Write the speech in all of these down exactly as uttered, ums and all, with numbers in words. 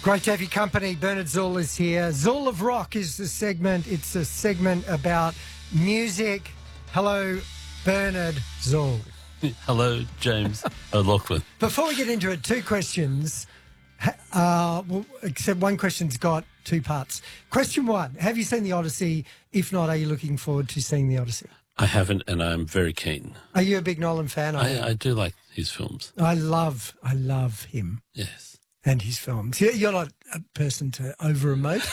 Great to have your company. Bernard Zuhl is here. Zuhl of Rock is the segment. It's a segment about music. Hello, Bernard Zuhl. Hello, James O'Loughlin. Before we get into it, two questions. Uh, well, except one question's got two parts. Question one, have you seen The Odyssey? If not, are you looking forward to seeing The Odyssey? I haven't, and I'm very keen. Are you a big Nolan fan? I, I do like his films. I love, I love him. Yes. And his films. You're not a person to over-emote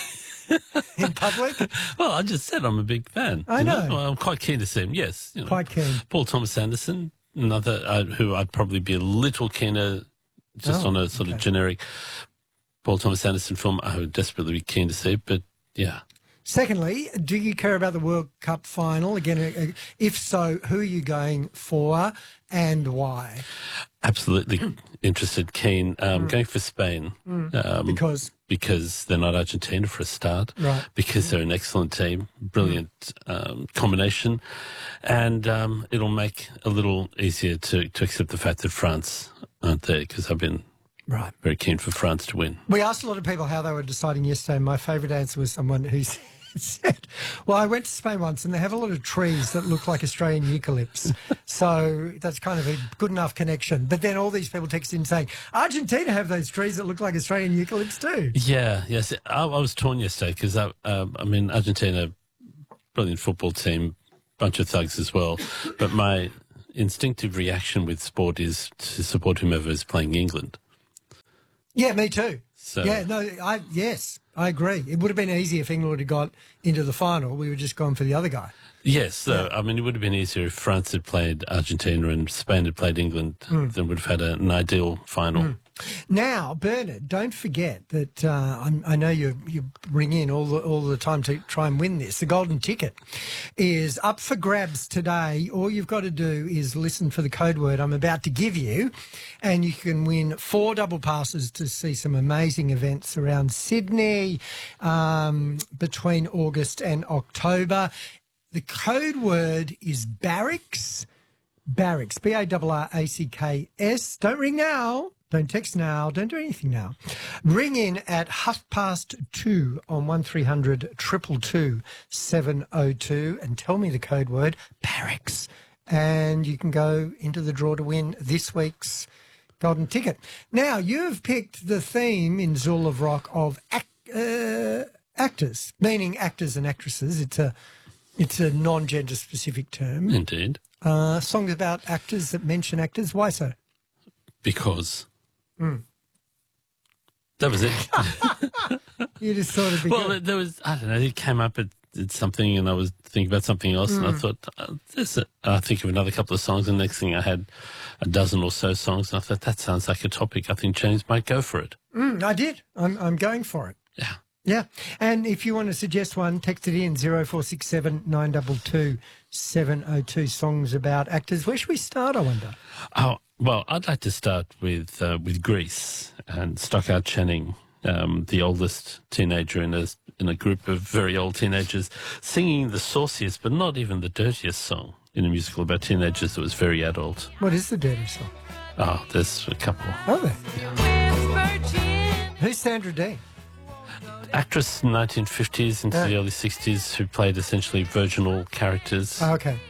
in public. Well, I just said I'm a big fan. I know. know? Well, I'm quite keen to see him, yes. You know. Quite keen. Paul Thomas Anderson, another uh, who I'd probably be a little keener just Oh, on a sort okay. of generic Paul Thomas Anderson film. I would desperately be keen to see, but yeah. Secondly, do you care about the World Cup final? Again, uh, if so, who are you going for and why? Absolutely interested, keen. Um, Mm. Going for Spain. Mm. Um, Because? Because they're not Argentina for a start. Right. Because they're an excellent team, brilliant um, combination. And um, it'll make a little easier to, to accept the fact that France aren't there, because I've been Right. very keen for France to win. We asked a lot of people how they were deciding yesterday. My favourite answer was someone who said, well, I went to Spain once and they have a lot of trees that look like Australian eucalypts. So that's kind of a good enough connection. But then all these people texted in saying, Argentina have those trees that look like Australian eucalypts too. Yeah, yes. I, I was torn yesterday because, I, um, I mean, Argentina, brilliant football team, bunch of thugs as well. But my instinctive reaction with sport is to support whomever is playing England. Yeah, me too. So, Yeah, no, I yes, I agree. It would have been easy if England had got into the final. We would have just gone for the other guy. Yes, so, I mean, it would have been easier if France had played Argentina and Spain had played England. Mm. Then we'd have had a, an ideal final. Mm. Now, Bernard, don't forget that uh, I'm, I know you you ring in all the all the time to try and win this. The golden ticket is up for grabs today. All you've got to do is listen for the code word I'm about to give you, and you can win four double passes to see some amazing events around Sydney um, between August and October. The code word is barracks. Barracks. B A R R A C K S. Don't ring now. Don't text now. Don't do anything now. Ring in at half past two on one three hundred two two two seven oh two and tell me the code word barracks. And you can go into the draw to win this week's golden ticket. Now, you've picked the theme in Zuhl of Rock of ac uh, actors, meaning actors and actresses. It's a, it's a non-gender specific term. Indeed. Uh, songs about actors that mention actors. Why so? Because. Mm. That was it. You just thought it'd be well, good. there was, I don't know, it came up at, at something and I was thinking about something else and I Mm. thought, uh, this, uh, I think of another couple of songs and the next thing I had a dozen or so songs and I thought, that sounds like a topic. I think James might go for it. Mm, I did. I'm, I'm going for it. Yeah. Yeah. And if you want to suggest one, text it in zero four six seven nine two two seven oh two, songs about actors. Where should we start, I wonder? Oh, well, I'd like to start with uh, with Grease and Stockard Channing, um, the oldest teenager in a, in a group of very old teenagers, singing the sauciest but not even the dirtiest song in a musical about teenagers that was very adult. What is the dirty song? Oh, there's a couple. Are there? Who's Sandra Dee? Actress in the nineteen fifties into Yeah. the early sixties who played essentially virginal characters. Oh, okay.